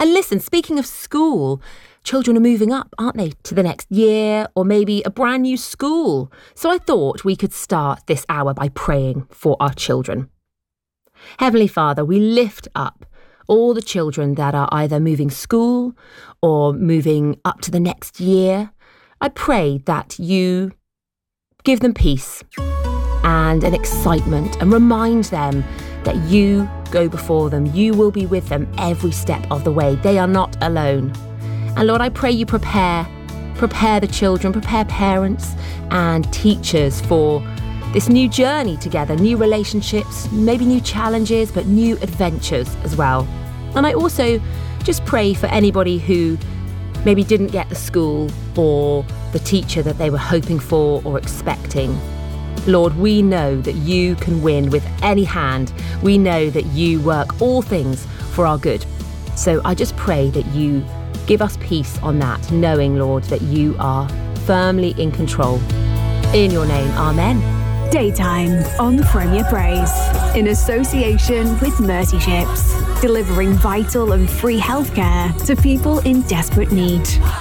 And listen, speaking of school, children are moving up, aren't they, to the next year or maybe a brand new school. So I thought we could start this hour by praying for our children. Heavenly Father, we lift up all the children that are either moving school or moving up to the next year. I pray that you give them peace and an excitement and remind them that you go before them. You will be with them every step of the way. They are not alone. And Lord, I pray you prepare the children, prepare parents and teachers for this new journey together, new relationships, maybe new challenges, but new adventures as well. And I also just pray for anybody who maybe didn't get the school or the teacher that they were hoping for or expecting. Lord, we know that you can win with any hand. We know that you work all things for our good. So I just pray that you give us peace on that, knowing, Lord, that you are firmly in control. In your name, amen. Daytime on Premier Praise, in association with Mercy Ships, delivering vital and free healthcare to people in desperate need.